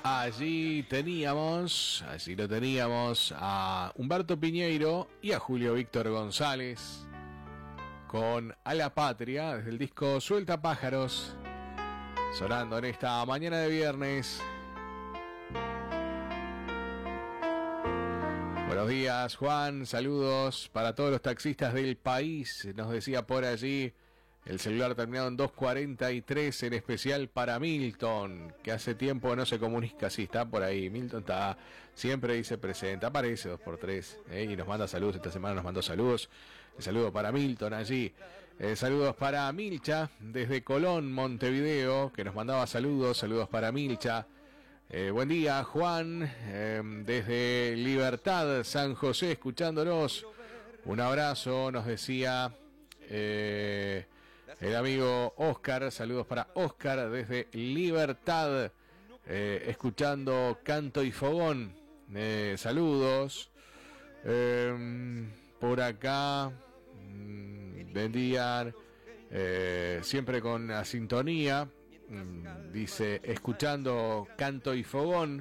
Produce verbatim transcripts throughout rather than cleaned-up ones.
Allí teníamos, allí lo teníamos a Humberto Piñeiro y a Julio Víctor González con A la Patria desde el disco Suelta Pájaros, sonando en esta mañana de viernes. Buenos días, Juan, saludos para todos los taxistas del país, nos decía por allí el celular terminado en doscientos cuarenta y tres, en especial para Milton, que hace tiempo no se comunica. Sí, está por ahí, Milton está, siempre dice presente, aparece dos por tres, ¿eh? Y nos manda saludos, esta semana nos mandó saludos. El saludo para Milton allí, eh, saludos para Milcha, desde Colón, Montevideo, que nos mandaba saludos, saludos para Milcha. Eh, buen día, Juan, eh, desde Libertad, San José, escuchándonos. Un abrazo, nos decía... Eh, el amigo Oscar, saludos para Oscar desde Libertad, eh, escuchando Canto y Fogón, eh, saludos, eh, por acá, mmm, vendían, eh, siempre con la sintonía, mmm, dice, escuchando Canto y Fogón,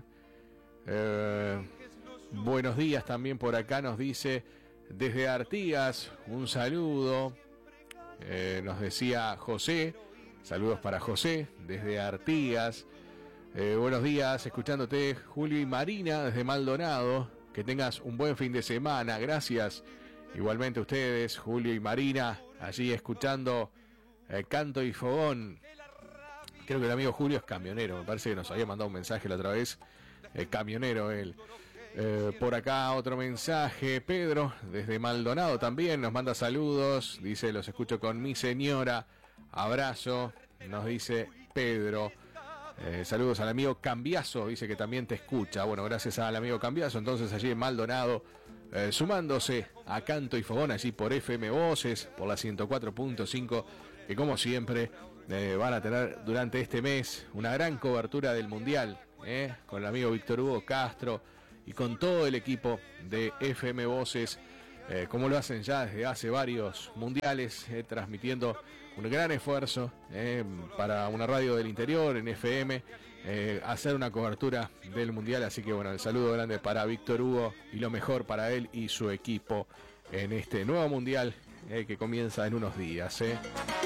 eh, buenos días también por acá, nos dice, desde Artigas, un saludo. Eh, nos decía José, saludos para José desde Artigas. Eh, buenos días, escuchándote Julio y Marina desde Maldonado. Que tengas un buen fin de semana, gracias. Igualmente ustedes, Julio y Marina, allí escuchando eh, Canto y Fogón. Creo que el amigo Julio es camionero, me parece que nos había mandado un mensaje la otra vez. Eh, camionero él. Eh, por acá otro mensaje, Pedro desde Maldonado también nos manda saludos, dice los escucho con mi señora, abrazo, nos dice Pedro. Eh, saludos al amigo Cambiazo, dice que también te escucha. Bueno, gracias al amigo Cambiazo, entonces allí en Maldonado, eh, sumándose a Canto y Fogón allí por F M Voces, por la ciento cuatro punto cinco, que como siempre eh, van a tener durante este mes una gran cobertura del Mundial, eh, con el amigo Víctor Hugo Castro y con todo el equipo de F M Voces, eh, como lo hacen ya desde hace varios mundiales, eh, transmitiendo un gran esfuerzo eh, para una radio del interior en F M, eh, hacer una cobertura del mundial. Así que bueno, el saludo grande para Víctor Hugo y lo mejor para él y su equipo en este nuevo mundial eh, que comienza en unos días. Eh.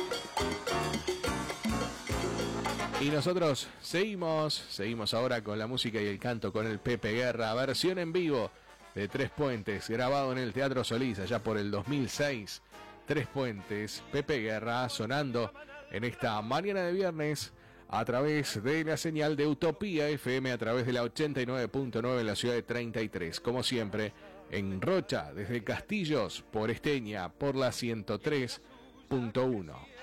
Y nosotros seguimos, seguimos ahora con la música y el canto con el Pepe Guerra, versión en vivo de Tres Puentes, grabado en el Teatro Solís allá por el dos mil seis. Tres Puentes, Pepe Guerra sonando en esta mañana de viernes a través de la señal de Utopía F M, a través de la ochenta y nueve punto nueve en la ciudad de treinta y tres. Como siempre, en Rocha, desde Castillos, por Esteña, por la ciento tres punto uno.